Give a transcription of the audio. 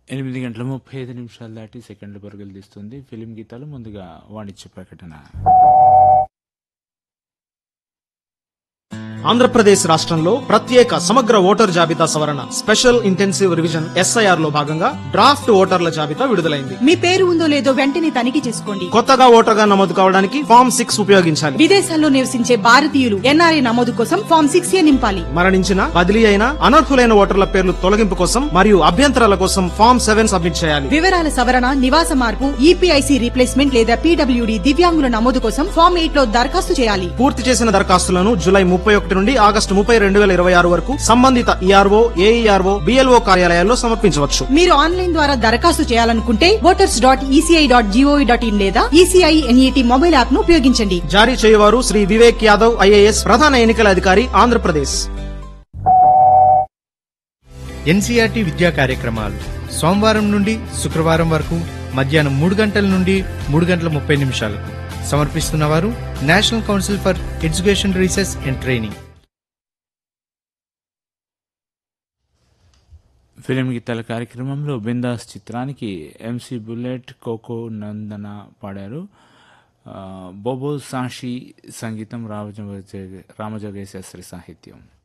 8:35 దాటి సెకండ్లు పరుగులు తీస్తుంది. ఫిలిం గీతాలు ముందుగా వాణిజ్య ప్రకటన. ఆంధ్రప్రదేశ్ రాష్ట్రంలో ప్రత్యేక సమగ్ర ఓటర్ జాబితా సవరణ స్పెషల్ ఇంటెన్సివ్ రివిజన్ ఎస్ఐఆర్ లో భాగంగా డ్రాఫ్ట్ ఓటర్ల జాబితా విడుదలైంది. మీ పేరు ఉందో లేదో వెంటనే తనిఖీ చేసుకోండి. కొత్తగా ఓటర్గా నమోదు కావడానికి ఫామ్ 6 ఉపయోగించాలి. విదేశాల్లో నివసించే భారతీయులు ఎన్ఆర్ఐ నమోదు కోసం ఫామ్ 6A నింపాలి. మరణించిన, బదిలీ అయిన, అనర్హులైన ఓటర్ల పేర్లు తొలగింపు కోసం మరియు అభ్యంతరాల కోసం ఫామ్ 7 సబ్మిట్ చేయాలి. వివరాల సవరణ, నివాస మార్పు, ఈపీఐసి రీప్లేస్మెంట్ లేదా పీడబ్ల్యూడీ దివ్యాంగుల నమోదు కోసం ఫామ్ 8 లో దరఖాస్తు చేయాలి. పూర్తి చేసిన దరఖాస్తులను జూలై 31 నుండి ఆగస్టు 30, 2026 వరకు సంబంధిత ఈఆర్ఓ, ఏఈఆర్ఓ, బిఎల్ఓ కార్యాలయాల్లో సమర్పించవచ్చు. మీరు ఆన్లైన్ ద్వారా దరఖాస్తు చేయాలనుకుంటే voters.eci.gov.in లేదా ఈసీఐ ఎన్ఈటీ మొబైల్ యాప్ ను ఉపయోగించండి. జారీ చేయవారు శ్రీ వివేక్ యాదవ్ ఐఏఎస్, ప్రధాన ఎన్నికల అధికారి, ఆంధ్రప్రదేశ్. ఎన్సీఆర్టీ విద్యా కార్యక్రమాలు సోమవారం నుండి శుక్రవారం వరకు మధ్యాహ్నం 3 గంటల నుండి 3:30 సమర్పిస్తున్నవారు national council for education research and training. Film గీతాల కార్యక్రమంలో బిందాస్ చిత్రానికి ఎంసీ బుల్లెట్, కోకో నందన పాడారు. బోబో సాషి సంగీతం, రామజోగయ్య శాస్త్రి సాహిత్యం.